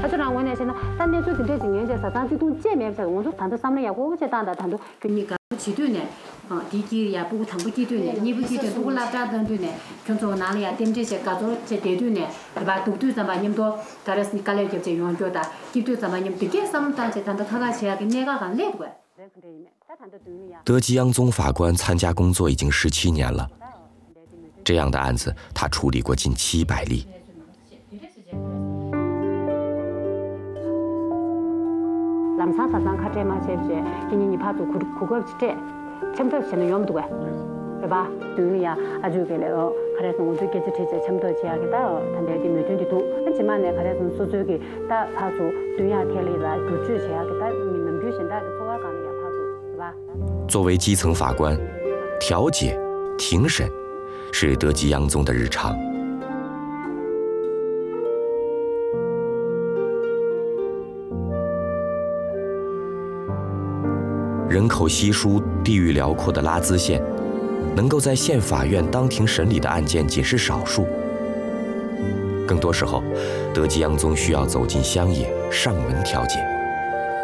他就让我呢，现在3年最近这几年在上这种见面，我说谈到上面也我这当的谈到跟你个不齐对呢，地基呀不谈不地对呢，你不地对都拉扎的对呢，跟着哪里呀点这些搞着这地对呢，对吧？都对咱们你们多，当然是你搞了就这用着的，地对咱们你们这个什么单子谈到他个钱跟那个很累的。 德吉央宗法官参加工作已经17年了，这样的案子他处理过近700例。 남산사상 카제마 제제 기니니 파도 그거 진짜 첨도 전에 염도 거 봐. 두야 아주 그래요. 그래서 모두 계속 제제 첨도 지하게다 단대디 몇준지도 하지만 내가 그래서 소속이 다 파도 두야 켈리라 두주 지하게다 민는 표현다 그 소화가는 야 파도 봐. 作为基层法官，调解、庭审是德吉央宗的日常。人口稀疏、地域辽阔的拉孜县，能够在县法院当庭审理的案件仅是少数。更多时候，德吉央宗需要走进乡野，上门调解。